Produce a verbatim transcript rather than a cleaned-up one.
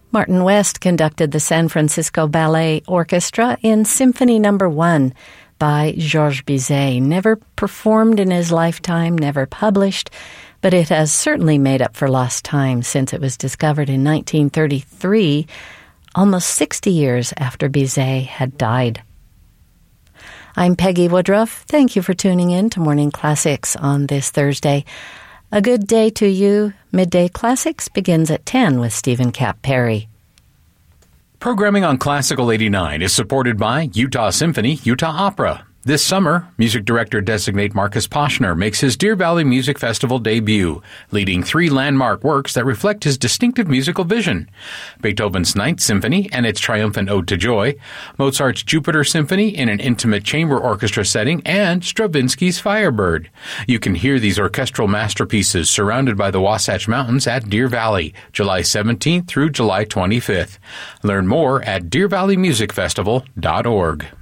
Martin West conducted the San Francisco Ballet Orchestra in Symphony Number One by Georges Bizet. Never performed in his lifetime, never published, but it has certainly made up for lost time since it was discovered in nineteen thirty-three, almost sixty years after Bizet had died. I'm Peggy Woodruff. Thank you for tuning in to Morning Classics on this Thursday. A good day to you. Midday Classics begins at ten with Stephen Cap Perry. Programming on Classical eighty-nine is supported by Utah Symphony, Utah Opera. This summer, music director-designate Marcus Poshner makes his Deer Valley Music Festival debut, leading three landmark works that reflect his distinctive musical vision: Beethoven's Ninth Symphony and its triumphant Ode to Joy, Mozart's Jupiter Symphony in an intimate chamber orchestra setting, and Stravinsky's Firebird. You can hear these orchestral masterpieces surrounded by the Wasatch Mountains at Deer Valley, July seventeenth through July twenty-fifth. Learn more at deer valley music festival dot org.